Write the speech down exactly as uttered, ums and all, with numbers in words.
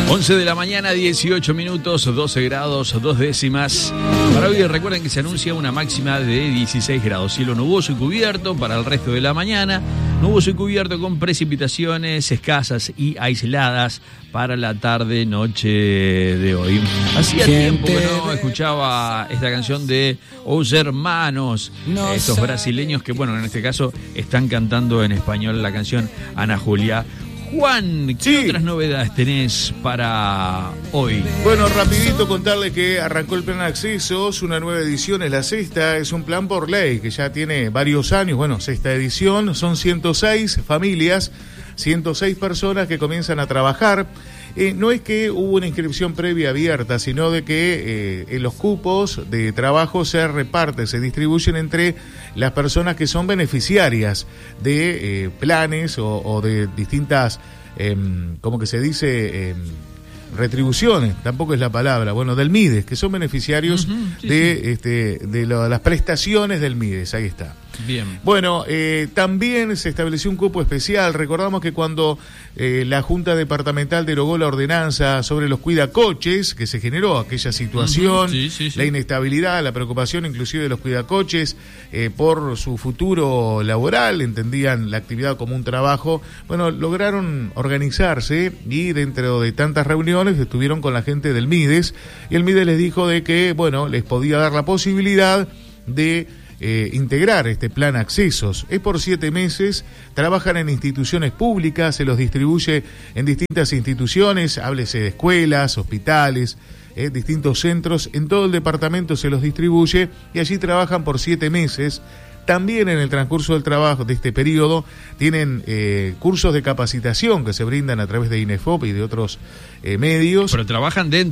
once de la mañana, dieciocho minutos, doce grados, dos décimas. Para hoy recuerden que se anuncia una máxima de dieciséis grados. Cielo nuboso y cubierto para el resto de la mañana. Nuboso y cubierto con precipitaciones escasas y aisladas para la tarde, noche de hoy. Hacía tiempo que no escuchaba esta canción de Os Hermanos, estos brasileños que, bueno, en este caso están cantando en español la canción Ana Julia. Juan, ¿qué sí. otras novedades tenés para hoy? Bueno, rapidito contarle que arrancó el plan Accesos, una nueva edición, es la sexta, es un plan por ley que ya tiene varios años, bueno, sexta edición, son ciento seis familias, ciento seis personas que comienzan a trabajar. Eh, no es que hubo una inscripción previa abierta, sino de que eh, los cupos de trabajo se reparten, se distribuyen entre las personas que son beneficiarias de eh, planes o, o de distintas, eh, ¿cómo que se dice? Eh, retribuciones, tampoco es la palabra, bueno, del MIDES, que son beneficiarios uh-huh, sí, de, sí. Este, de lo, las prestaciones del MIDES, ahí está. Bien. Bueno, eh, también se estableció un cupo especial. Recordamos que cuando eh, la Junta Departamental derogó la ordenanza sobre los cuidacoches, que se generó aquella situación, uh-huh. sí, sí, sí. la inestabilidad, la preocupación inclusive de los cuidacoches eh, por su futuro laboral, entendían la actividad como un trabajo, bueno, lograron organizarse y dentro de tantas reuniones estuvieron con la gente del MIDES y el MIDES les dijo de que, bueno, les podía dar la posibilidad de Eh, integrar este plan Accesos. Es por siete meses, trabajan en instituciones públicas, se los distribuye en distintas instituciones, háblese de escuelas, hospitales, eh, distintos centros, en todo el departamento se los distribuye y allí trabajan por siete meses. También en el transcurso del trabajo de este periodo tienen eh, cursos de capacitación que se brindan a través de INEFOP y de otros eh, medios. Pero trabajan dentro